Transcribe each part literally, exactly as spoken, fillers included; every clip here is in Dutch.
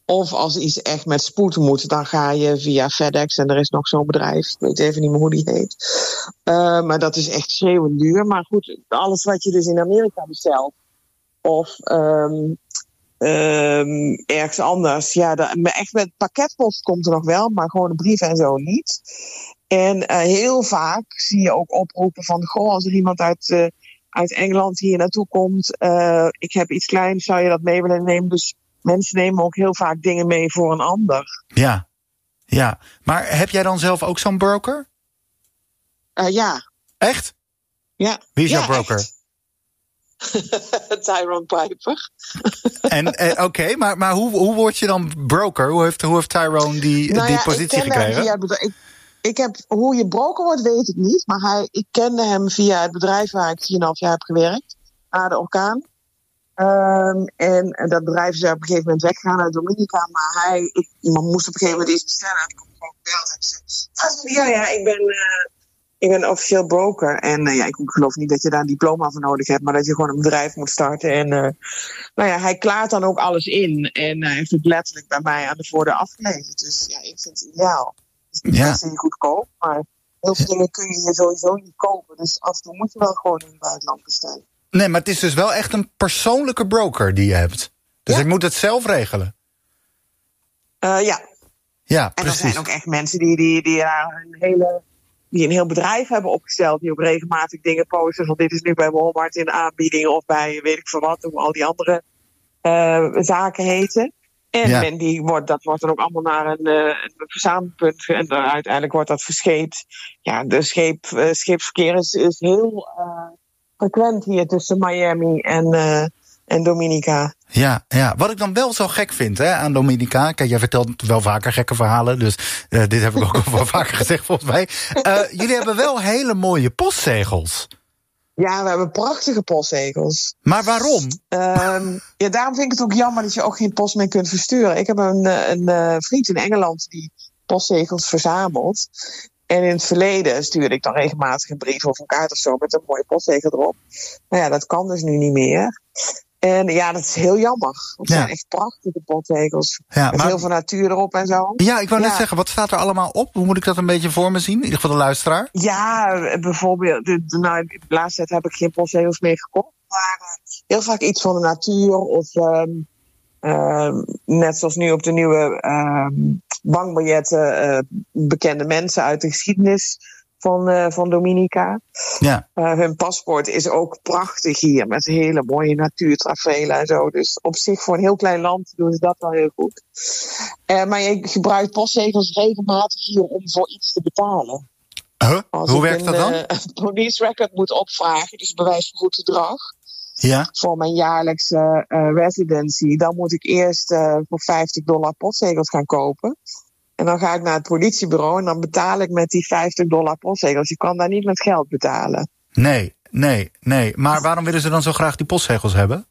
Of als iets echt met spoed moet, dan ga je via FedEx. En er is nog zo'n bedrijf, ik weet even niet meer hoe die heet. Uh, maar dat is echt schreeuwend duur. Maar goed, alles wat je dus in Amerika bestelt. Of um, um, ergens anders. Ja, de, echt met pakketpost komt er nog wel. Maar gewoon een brief en zo niet. En uh, heel vaak zie je ook oproepen van... Goh, als er iemand uit, uh, uit Engeland hier naartoe komt... Uh, ik heb iets kleins, zou je dat mee willen nemen? Dus mensen nemen ook heel vaak dingen mee voor een ander. Ja, ja. Maar heb jij dan zelf ook zo'n broker? Uh, ja. Echt? Ja. Wie is ja, jouw broker? Tyrone Piper. En eh, Oké, okay, maar, maar hoe, hoe word je dan broker? Hoe heeft, hoe heeft Tyrone die, nou die ja, positie ik gekregen? Via het ik, ik heb, hoe je broker wordt, weet ik niet. Maar hij, ik kende hem via het bedrijf waar ik vier komma vijf jaar heb gewerkt. Na de orkaan. Um, en, en dat bedrijf is op een gegeven moment weggegaan uit Dominica. Maar hij, ik man moest op een gegeven moment iets bestellen. Ik heb gewoon gebeld en zei, ja, ja, ik ben... Uh, Ik ben officieel broker en uh, ja, ik geloof niet dat je daar een diploma voor nodig hebt, maar dat je gewoon een bedrijf moet starten. En uh, nou ja, hij klaart dan ook alles in en hij uh, heeft het letterlijk bij mij aan de voordeur afgeleverd. Dus ja, ik vind het ideaal. Het is niet ja. best niet goedkoop, maar heel veel dingen kun je hier sowieso niet kopen. Dus af en toe moet je wel gewoon in het buitenland bestellen. Nee, maar het is dus wel echt een persoonlijke broker die je hebt. Dus ja. ik moet het zelf regelen. Uh, ja. Ja, en precies. er zijn ook echt mensen die, die, die daar een hele... die een heel bedrijf hebben opgesteld, die ook regelmatig dingen posten. Van dit is nu bij Walmart in de aanbieding of bij weet ik veel wat, hoe al die andere uh, zaken heten. En ja. men die wordt, dat wordt dan ook allemaal naar een, uh, een verzamelpunt. En dan uiteindelijk wordt dat verscheept. Ja, de scheep, uh, scheepsverkeer is, is heel uh, frequent hier tussen Miami en, uh, en Dominica. Ja, ja, wat ik dan wel zo gek vind hè, aan Dominica... Kijk, jij vertelt wel vaker gekke verhalen... dus uh, dit heb ik ook al wel vaker gezegd volgens mij. Uh, jullie hebben wel hele mooie postzegels. Ja, we hebben prachtige postzegels. Maar waarom? Um, ja, daarom vind ik het ook jammer dat je ook geen post meer kunt versturen. Ik heb een, een, een vriend in Engeland die postzegels verzamelt. En in het verleden stuurde ik dan regelmatig een brief of een kaart of zo... met een mooie postzegel erop. Nou ja, dat kan dus nu niet meer... En ja, dat is heel jammer. Het ja. zijn echt prachtige postzegels. Ja, met maar... heel veel natuur erop en zo. Ja, ik wou ja. net zeggen, wat staat er allemaal op? Hoe moet ik dat een beetje voor me zien? In ieder geval de luisteraar. Ja, bijvoorbeeld... De, de, nou, de laatste tijd heb ik geen postzegels meer gekocht. Maar uh, heel vaak iets van de natuur. Of um, uh, net zoals nu op de nieuwe uh, bankbiljetten... Uh, bekende mensen uit de geschiedenis... Van, uh, van Dominica. Ja. Uh, hun paspoort is ook prachtig hier. Met hele mooie natuurtaferelen en zo. Dus op zich voor een heel klein land doen ze dat wel heel goed. Uh, maar je gebruikt postzegels regelmatig hier om voor iets te betalen. Huh? Als Hoe werkt een, dat dan? Uh, een police record moet opvragen. Dus bewijs van goed gedrag. Ja. Voor mijn jaarlijkse uh, residency. Dan moet ik eerst uh, voor vijftig dollar postzegels gaan kopen. En dan ga ik naar het politiebureau en dan betaal ik met die vijftig dollar postzegels. Je kan daar niet met geld betalen. Nee, nee, nee. Maar waarom willen ze dan zo graag die postzegels hebben?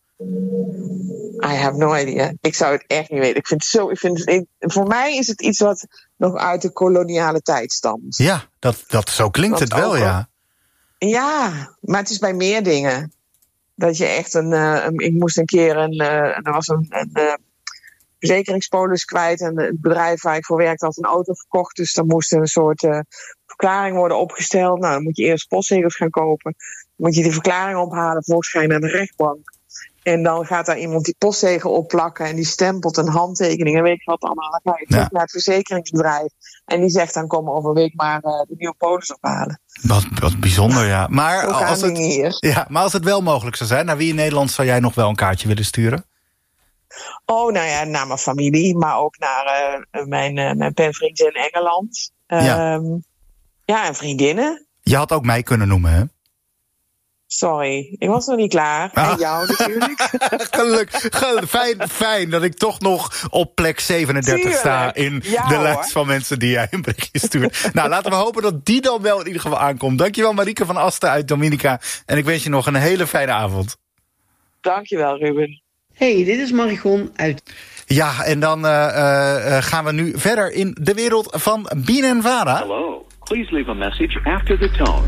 I have no idea. Ik zou het echt niet weten. Ik vind het zo, ik vind het, ik, voor mij is het iets wat nog uit de koloniale tijd stamt. Ja, dat, dat, zo klinkt het wel, ja. Ja, maar het is bij meer dingen. Dat je echt een... Uh, een ik moest een keer een... Uh, er was een... een uh, verzekeringspolis kwijt en het bedrijf waar ik voor werkte had een auto verkocht. Dus dan moest er een soort uh, verklaring worden opgesteld. Nou, dan moet je eerst postzegels gaan kopen. Dan moet je die verklaring ophalen, vervolgens ga je naar de rechtbank. En dan gaat daar iemand die postzegel opplakken en die stempelt een handtekening en weet je wat allemaal. Dan ga je terug ja. naar het verzekeringsbedrijf en die zegt dan kom over een week maar uh, de nieuwe polis ophalen. Wat, wat bijzonder, ja. Maar als, het, hier. ja. maar als het wel mogelijk zou zijn, naar wie in Nederland zou jij nog wel een kaartje willen sturen? Oh, nou ja, naar mijn familie, maar ook naar uh, mijn, uh, mijn penvriendje in Engeland. Um, ja. ja, en vriendinnen. Je had ook mij kunnen noemen, hè? Sorry, ik was nog niet klaar. Ah. En jou natuurlijk. Geluk, geluk, fijn, fijn dat ik toch nog op plek zevenendertig Tuurlijk. sta in ja, de hoor. lijst van mensen die jij een berichtje stuurt. Nou, laten we hopen dat die dan wel in ieder geval aankomt. Dankjewel Marieke van Asten uit Dominica. En ik wens je nog een hele fijne avond. Dankjewel Ruben. Hey, dit is Marigon uit... Ja, en dan uh, uh, gaan we nu verder in de wereld van Bien en Vara. Hello, please leave a message after the tone.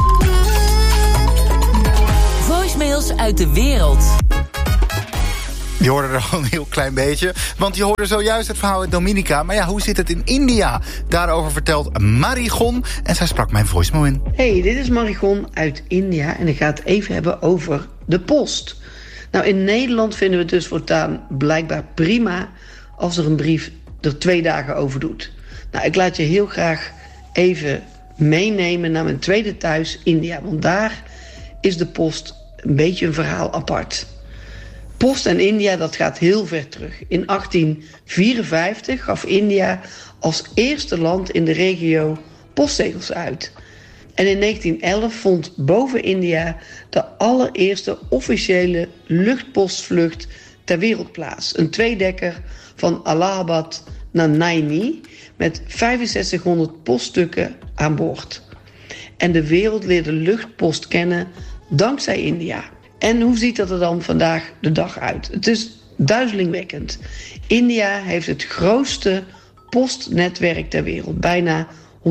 Voicemails uit de wereld. Je hoorde er al een heel klein beetje. Want je hoorde zojuist het verhaal in Dominica. Maar ja, hoe zit het in India? Daarover vertelt Marigon. En zij sprak mijn voicemail in. Hey, dit is Marigon uit India. En ik ga het even hebben over de post. Nou, in Nederland vinden we het dus voortaan blijkbaar prima als er een brief er twee dagen over doet. Nou, ik laat je heel graag even meenemen naar mijn tweede thuis, India. Want daar is de post een beetje een verhaal apart. Post en India, dat gaat heel ver terug. In achttien vierenvijftig gaf India als eerste land in de regio postzegels uit. En in negentien elf vond boven India de allereerste officiële luchtpostvlucht ter wereld plaats. Een tweedekker van Allahabad naar Naini met vijfenzestighonderd poststukken aan boord. En de wereld leerde luchtpost kennen dankzij India. En hoe ziet dat er dan vandaag de dag uit? Het is duizelingwekkend. India heeft het grootste postnetwerk ter wereld. Bijna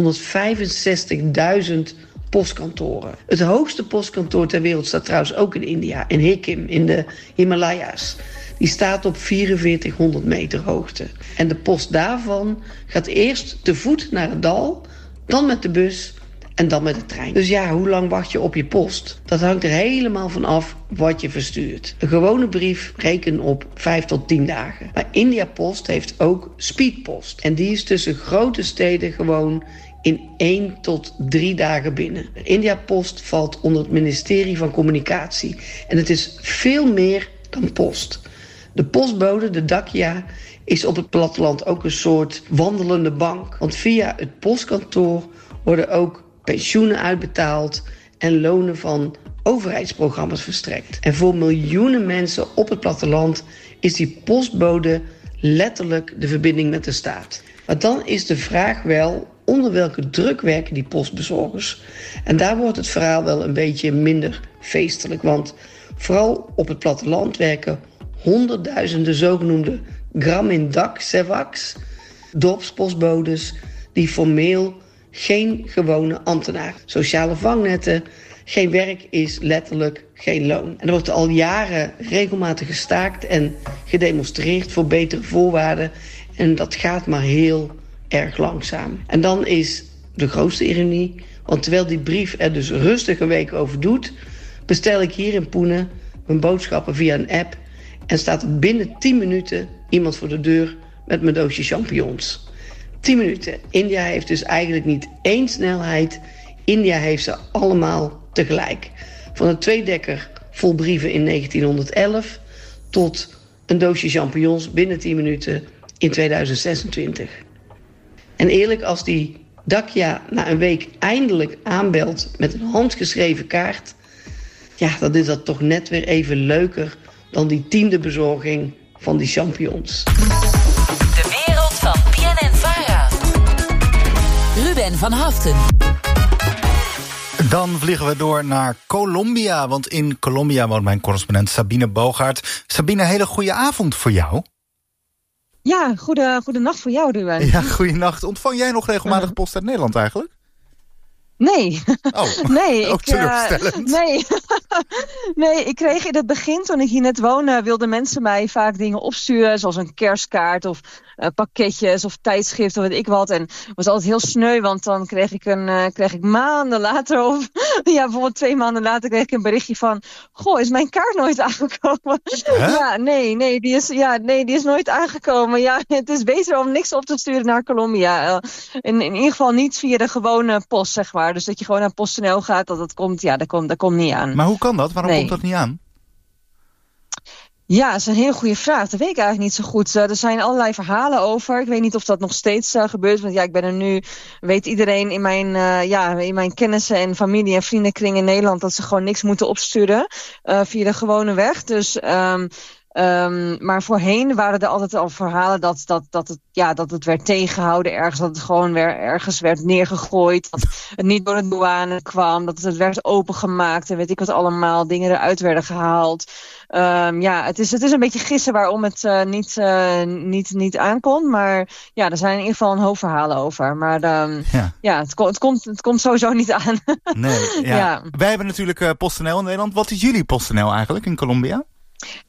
honderdvijfenzestigduizend postkantoren. Het hoogste postkantoor ter wereld staat trouwens ook in India, in Sikkim, in de Himalaya's. Die staat op vierenveertighonderd meter hoogte. En de post daarvan gaat eerst te voet naar het dal, dan met de bus en dan met de trein. Dus ja, hoe lang wacht je op je post? Dat hangt er helemaal van af wat je verstuurt. Een gewone brief reken op vijf tot tien dagen. Maar India Post heeft ook speedpost. En die is tussen grote steden gewoon in één tot drie dagen binnen. India Post valt onder het ministerie van Communicatie. En het is veel meer dan post. De postbode, de Dakja, is op het platteland ook een soort wandelende bank. Want via het postkantoor worden ook pensioenen uitbetaald en lonen van overheidsprogramma's verstrekt. En voor miljoenen mensen op het platteland is die postbode letterlijk de verbinding met de staat. Maar dan is de vraag wel, onder welke druk werken die postbezorgers? En daar wordt het verhaal wel een beetje minder feestelijk. Want vooral op het platteland werken honderdduizenden zogenoemde Gramin Dak Sevaks, dorpspostbodes, die formeel geen gewone ambtenaar. Sociale vangnetten, geen werk is letterlijk geen loon. En er wordt al jaren regelmatig gestaakt en gedemonstreerd voor betere voorwaarden. En dat gaat maar heel erg langzaam. En dan is de grootste ironie, want terwijl die brief er dus rustig een week over doet, bestel ik hier in Pune mijn boodschappen via een app en staat er binnen tien minuten iemand voor de deur met mijn doosje champignons. tien minuten. India heeft dus eigenlijk niet één snelheid. India heeft ze allemaal tegelijk. Van een tweedekker vol brieven in negentienhonderdelf tot een doosje champignons binnen tien minuten in tweeduizend zesentwintig. En eerlijk, als die Dakja na een week eindelijk aanbelt met een handgeschreven kaart, ja, dan is dat toch net weer even leuker dan die tiende bezorging van die champignons. De wereld van B N N-Vara. Ruben van Haften. Dan vliegen we door naar Colombia, want in Colombia woont mijn correspondent Sabine Bogaert. Sabine, hele goede avond voor jou. Ja, goede, goede nacht voor jou, Ruben. Ja, goede nacht. Ontvang jij nog regelmatig post uit Nederland eigenlijk? Nee. Oh, nee, ook ik, teleurstellend. Uh, nee. nee, ik kreeg in het begin, toen ik hier net woonde, wilden mensen mij vaak dingen opsturen, zoals een kerstkaart of uh, pakketjes of tijdschriften of weet ik wat. En het was altijd heel sneu, want dan kreeg ik, een, uh, kreeg ik maanden later, of ja, bijvoorbeeld twee maanden later, kreeg ik een berichtje van, goh, is mijn kaart nooit aangekomen? Huh? Ja, nee, nee, die is, ja, nee, die is nooit aangekomen. Ja, het is beter om niks op te sturen naar Colombia. Uh, in, in ieder geval niet via de gewone post, zeg maar. Dus dat je gewoon naar PostNL gaat, dat dat komt, ja, dat komt, dat komt niet aan. Maar hoe kan dat? Waarom nee. komt dat niet aan? Ja, dat is een heel goede vraag. Dat weet ik eigenlijk niet zo goed. Uh, er zijn allerlei verhalen over. Ik weet niet of dat nog steeds uh, gebeurt. Want ja, ik ben er nu, weet iedereen in mijn, uh, ja, in mijn kennissen en familie en vriendenkring in Nederland dat ze gewoon niks moeten opsturen uh, via de gewone weg. Dus um, Um, maar voorheen waren er altijd al verhalen dat, dat, dat, het, ja, dat het werd tegengehouden ergens. Dat het gewoon weer ergens werd neergegooid. Dat het niet door de douane kwam. Dat het werd opengemaakt. En weet ik wat allemaal. Dingen eruit werden gehaald. Um, ja, het is, het is een beetje gissen waarom het uh, niet, uh, niet, niet aankomt. Maar ja, er zijn in ieder geval een hoop verhalen over. Maar um, ja, ja het, het, komt, het komt sowieso niet aan. Nee, ja. ja. Wij hebben natuurlijk uh, PostNL in Nederland. Wat is jullie PostNL eigenlijk in Colombia?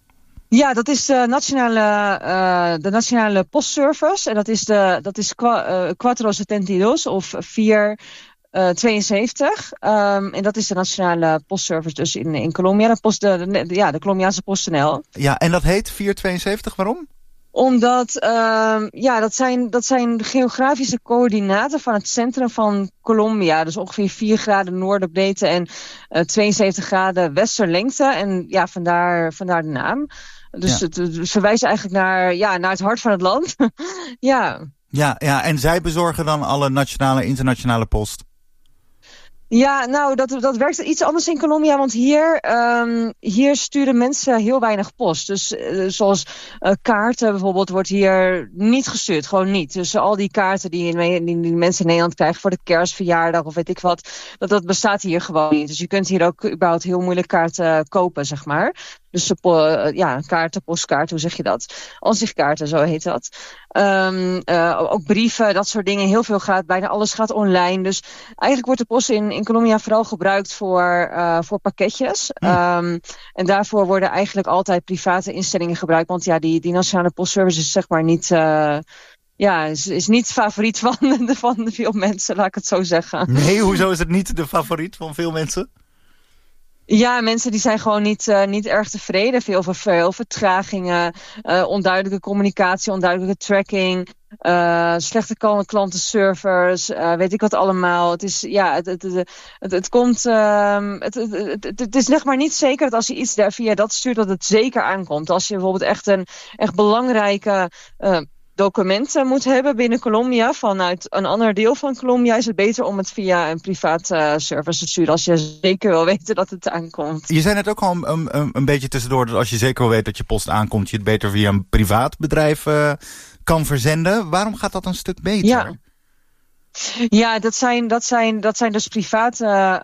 Ja, dat is de nationale, uh, de nationale postservice. En dat is, de, dat is uh, Cuatro Setentidos of vier tweeënzeventig. Um, en dat is de nationale postservice dus in, in Colombia. De, post, de, de, ja, de Colombiaanse PostNL. Ja, en dat heet vier tweeënzeventig, waarom? Omdat, uh, ja, dat zijn, dat zijn geografische coördinaten van het centrum van Colombia. Dus ongeveer vier graden noorderbreedte en uh, tweeënzeventig graden westerlengte. En ja, vandaar, vandaar de naam. Dus ja. het, het verwijst eigenlijk naar, ja, naar het hart van het land. ja. Ja, ja, en zij bezorgen dan alle nationale en internationale post? Ja, nou, dat, dat werkt iets anders in Colombia, want hier, um, hier sturen mensen heel weinig post. Dus uh, zoals uh, kaarten bijvoorbeeld wordt hier niet gestuurd, gewoon niet. Dus uh, al die kaarten die, die, die mensen in Nederland krijgen voor de kerstverjaardag of weet ik wat, dat, dat bestaat hier gewoon niet. Dus je kunt hier ook überhaupt heel moeilijk kaarten kopen, zeg maar. Dus uh, ja, kaarten, postkaarten, hoe zeg je dat? Ansichtkaarten, zo heet dat. Um, uh, ook brieven, dat soort dingen. Heel veel gaat, bijna alles gaat online. Dus eigenlijk wordt de post in, in Colombia vooral gebruikt voor, uh, voor pakketjes. Mm. Um, en daarvoor worden eigenlijk altijd private instellingen gebruikt. Want ja, die, die nationale postservice is zeg maar niet... Uh, Ja, is, is niet favoriet van, de, van veel mensen, laat ik het zo zeggen. Nee, hoezo is het niet de favoriet van veel mensen? Ja, mensen die zijn gewoon niet, uh, niet erg tevreden. Veel, veel vertragingen, uh, onduidelijke communicatie, onduidelijke tracking, uh, slechte klantenservice, uh, weet ik wat allemaal. Het is, ja, het, het, het, het, het komt, uh, het, het, het, het, het is zeg maar niet zeker dat als je iets daar via dat stuurt, dat het zeker aankomt. Als je bijvoorbeeld echt een echt belangrijke uh, documenten moet hebben binnen Colombia vanuit een ander deel van Colombia, is het beter om het via een privaat uh, service te sturen als je zeker wil weten dat het aankomt. Je zei net ook al een, een, een beetje tussendoor dat als je zeker wil weten dat je post aankomt, je het beter via een privaat bedrijf uh, kan verzenden. Waarom gaat dat een stuk beter? Ja. Ja, dat zijn, dat zijn, dat zijn dus private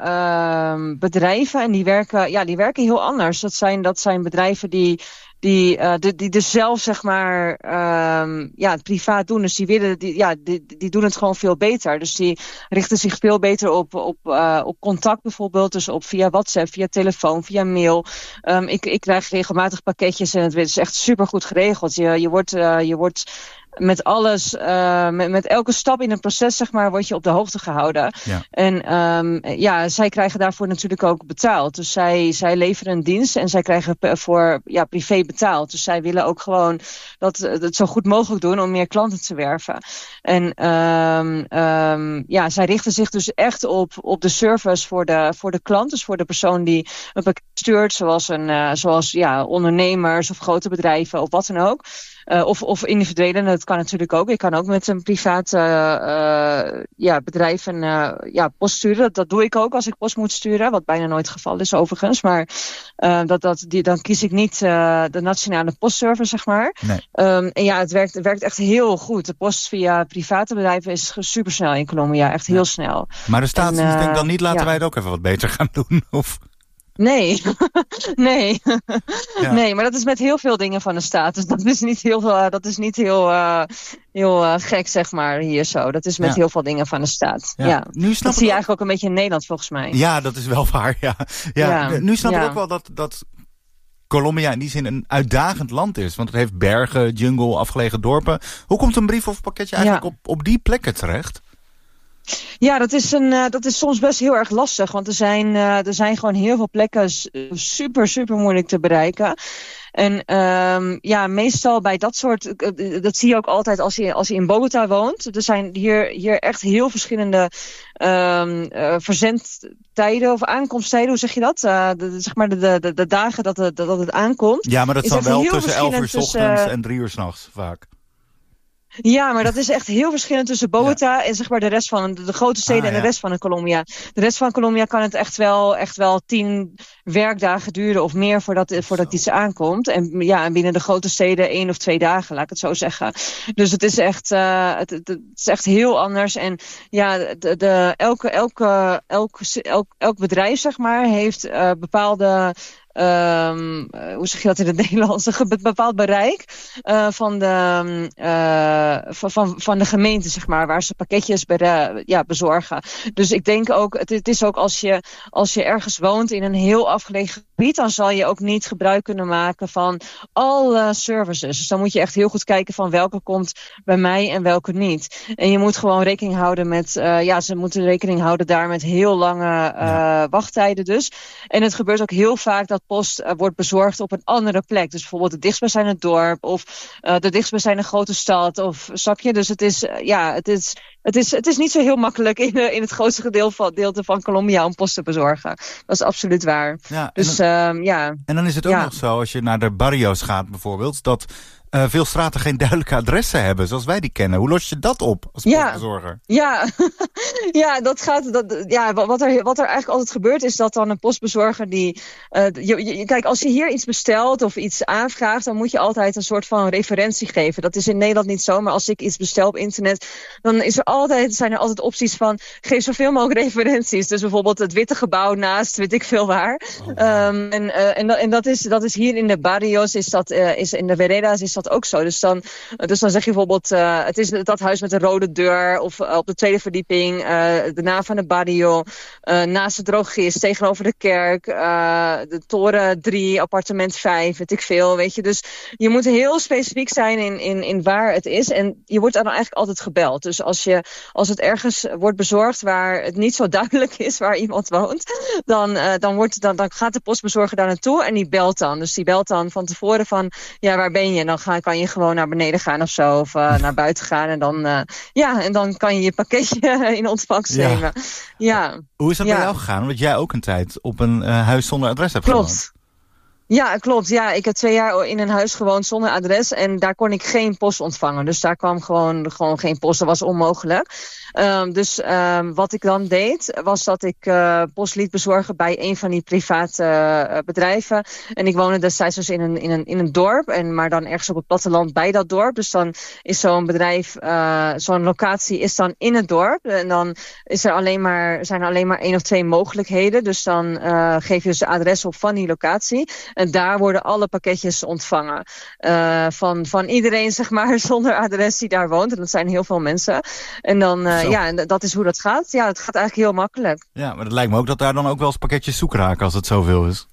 uh, bedrijven en die werken, ja, die werken heel anders. Dat zijn, dat zijn bedrijven die Die, uh, die, die dus zelf, zeg maar, um, ja, het privaat doen. Dus die willen, die, ja, die, die doen het gewoon veel beter. Dus die richten zich veel beter op, op, uh, op contact bijvoorbeeld. Dus op via WhatsApp, via telefoon, via mail. Um, ik, ik krijg regelmatig pakketjes en het is echt super goed geregeld. Je, je wordt, uh, je wordt met alles, uh, met, met elke stap in het proces, zeg maar, word je op de hoogte gehouden. Ja. En um, ja, zij krijgen daarvoor natuurlijk ook betaald. Dus zij, zij leveren een dienst en zij krijgen voor ja, privé betaald. Dus zij willen ook gewoon dat het zo goed mogelijk doen om meer klanten te werven. En um, um, ja, zij richten zich dus echt op, op de service voor de, voor de klant. Dus voor de persoon die een pakket stuurt, zoals, een, uh, zoals ja, ondernemers of grote bedrijven of wat dan ook. Uh, of, of individuele, dat kan natuurlijk ook. Ik kan ook met een privaat uh, uh, ja, bedrijf een uh, ja, post sturen. Dat, dat doe ik ook als ik post moet sturen. Wat bijna nooit het geval is overigens. Maar uh, dat, dat, die, dan kies ik niet uh, de nationale postservice, zeg maar. Nee. Um, en ja, het werkt, het werkt echt heel goed. De post via private bedrijven is supersnel in Colombia. Echt heel ja. snel. Maar de staatsdienst uh, denkt dan niet, laten ja. wij het ook even wat beter gaan doen? Of... Nee, nee. Ja. nee, maar dat is met heel veel dingen van de staat. Dus dat is niet heel, uh, dat is niet heel, uh, heel uh, gek, zeg maar, hier zo. Dat is met ja. heel veel dingen van de staat. Ja. Ja. Nu snap dat zie je eigenlijk ook een beetje in Nederland, volgens mij. Ja, dat is wel waar, ja. ja. ja. Nu snap ja. ik ook wel dat, dat Colombia in die zin een uitdagend land is. Want het heeft bergen, jungle, afgelegen dorpen. Hoe komt een brief of pakketje eigenlijk ja. op, op die plekken terecht? Ja, dat is, een, uh, dat is soms best heel erg lastig. Want er zijn, uh, er zijn gewoon heel veel plekken super, super moeilijk te bereiken. En um, ja, meestal bij dat soort, uh, dat zie je ook altijd als je, als je in Bogota woont. Er zijn hier, hier echt heel verschillende um, uh, verzendtijden of aankomsttijden, hoe zeg je dat? Uh, de, zeg maar de, de, de dagen dat het, dat het aankomt. Ja, maar dat is dan wel tussen elf uur 's ochtends uh, en drie uur 's nachts vaak. Ja, maar dat is echt heel verschillend tussen Bogota ja. en zeg maar de rest van de, de grote steden ah, en de ja. rest van de Colombia. De rest van Colombia kan het echt wel, echt wel tien werkdagen duren of meer voordat, voordat iets aankomt. En ja, en binnen de grote steden één of twee dagen, laat ik het zo zeggen. Dus het is echt, uh, het, het, het is echt heel anders. En ja, de, de, elke, elke, elk, elk, elk bedrijf, zeg maar, heeft uh, bepaalde Um, hoe zeg je dat in het Nederlands? Een bepaald bereik uh, van, de, uh, van, van, van de gemeente, zeg maar, waar ze pakketjes be, ja, bezorgen. Dus ik denk ook, het, het is ook als je, als je ergens woont in een heel afgelegen gebied, dan zal je ook niet gebruik kunnen maken van alle services. Dus dan moet je echt heel goed kijken van welke komt bij mij en welke niet. En je moet gewoon rekening houden met, uh, ja, ze moeten rekening houden daar met heel lange uh, ja. wachttijden dus. En het gebeurt ook heel vaak dat post uh, wordt bezorgd op een andere plek. Dus bijvoorbeeld het dichtstbijzijnde dorp of uh, de dichtstbijzijnde grote stad of snap je? Dus het is, uh, ja, het is, het is, het is niet zo heel makkelijk in, uh, in het grootste gedeelte van, deelte van Colombia om post te bezorgen. Dat is absoluut waar. Ja, dus, en, uh, ja. en dan is het ook ja. nog zo, als je naar de barrios gaat bijvoorbeeld, dat Uh, veel straten geen duidelijke adressen hebben, zoals wij die kennen. Hoe los je dat op als postbezorger? Ja, ja. ja, dat gaat. Dat, ja, wat er, wat er eigenlijk altijd gebeurt, is dat dan een postbezorger die. Uh, je, je, kijk, als je hier iets bestelt of iets aanvraagt, dan moet je altijd een soort van referentie geven. Dat is in Nederland niet zo, maar als ik iets bestel op internet, dan is er altijd, zijn er altijd opties van geef zoveel mogelijk referenties. Dus bijvoorbeeld het witte gebouw naast, weet ik veel waar. Oh, wow. um, en uh, en, en dat, is, dat is hier in de barrios, is dat, uh, is in de veredas, is dat ook zo. Dus dan, dus dan zeg je bijvoorbeeld, uh, het is dat huis met een rode deur, of uh, op de tweede verdieping, uh, de naam van de barrio, uh, naast de drogist, tegenover de kerk, uh, de toren drie, appartement vijf, weet ik veel, weet je. Dus je moet heel specifiek zijn in, in, in waar het is. En je wordt dan eigenlijk altijd gebeld. Dus als, je, als het ergens wordt bezorgd waar het niet zo duidelijk is waar iemand woont, dan, uh, dan, wordt, dan, dan gaat de postbezorger daar naartoe en die belt dan. Dus die belt dan van tevoren van, ja, waar ben je? En dan ga, kan je gewoon naar beneden gaan of zo, of uh, naar buiten gaan. En dan, uh, ja, en dan kan je je pakketje in ontvangst ja. nemen. Ja. Hoe is dat ja. bij jou gegaan? Want jij ook een tijd op een uh, huis zonder adres hebt gewoond. Klopt. Ja, klopt. Ja, ik heb twee jaar in een huis gewoond zonder adres en daar kon ik geen post ontvangen. Dus daar kwam gewoon, gewoon geen post. Dat was onmogelijk. Um, dus um, wat ik dan deed, was dat ik uh, post liet bezorgen bij een van die private uh, bedrijven. En ik woonde destijds dus in een, in een, in een dorp, en, maar dan ergens op het platteland bij dat dorp. Dus dan is zo'n bedrijf, uh, zo'n locatie is dan in het dorp. En dan is er alleen maar, zijn er alleen maar één of twee mogelijkheden. Dus dan uh, geef je dus de adres op van die locatie. En daar worden alle pakketjes ontvangen. Uh, van, van iedereen, zeg maar, zonder adres die daar woont. En dat zijn heel veel mensen. En dan, uh, ja, en dat is hoe dat gaat. Ja, het gaat eigenlijk heel makkelijk. Ja, maar het lijkt me ook dat daar dan ook wel eens pakketjes zoek raken als het zoveel is.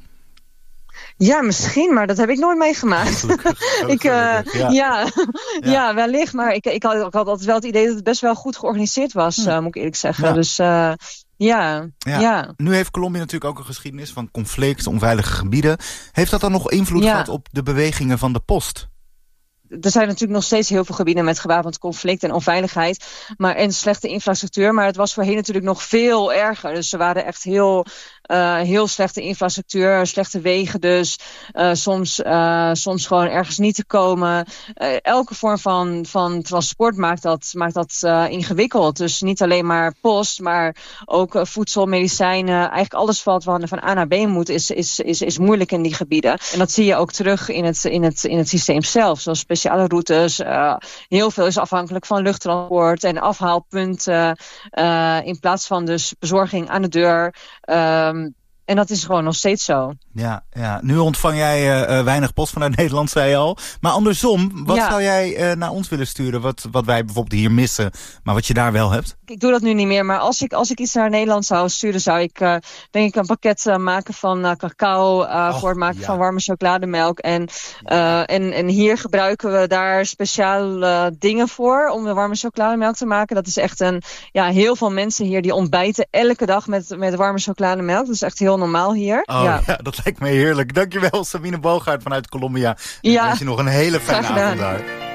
Ja, misschien, maar dat heb ik nooit meegemaakt. Gelukkig, ik, uh, ja. Ja, ja. ja, wellicht, maar ik, ik, had, ik had altijd wel het idee dat het best wel goed georganiseerd was, hm. uh, moet ik eerlijk zeggen. Ja. Dus uh, ja, ja. ja. Nu heeft Colombia natuurlijk ook een geschiedenis van conflict, onveilige gebieden. Heeft dat dan nog invloed ja. gehad op de bewegingen van de post? Er zijn natuurlijk nog steeds heel veel gebieden met gewapend conflict en onveiligheid, maar en slechte infrastructuur. Maar het was voorheen natuurlijk nog veel erger. Dus er waren echt heel, uh, heel slechte infrastructuur, slechte wegen dus. Uh, soms, uh, soms gewoon ergens niet te komen. Uh, elke vorm van, van transport maakt dat, maakt dat uh, ingewikkeld. Dus niet alleen maar post, maar ook uh, voedsel, medicijnen. Eigenlijk alles wat van, van A naar B moet is, is, is, is moeilijk in die gebieden. En dat zie je ook terug in het, in het, in het systeem zelf. Zoals speciale routes. Uh, heel veel is afhankelijk van luchttransport en afhaalpunten. Uh, in plaats van dus bezorging aan de deur. Um, En dat is gewoon nog steeds zo. Ja, ja. Nu ontvang jij uh, weinig post vanuit Nederland, zei je al. Maar andersom, wat ja. zou jij uh, naar ons willen sturen? Wat, wat wij bijvoorbeeld hier missen, maar wat je daar wel hebt? Ik doe dat nu niet meer, maar als ik, als ik iets naar Nederland zou sturen, zou ik uh, denk ik een pakket uh, maken van uh, cacao uh, oh, voor het maken ja. van warme chocolademelk. En, uh, en, en hier gebruiken we daar speciale uh, dingen voor om de warme chocolademelk te maken. Dat is echt een, ja, heel veel mensen hier die ontbijten elke dag met, met warme chocolademelk. Dat is echt heel normaal hier. Oh ja, ja dat lijkt me heerlijk. Dankjewel, Sabine Boogaard vanuit Colombia. Ja. Ik wens je nog een hele fijne avond daar.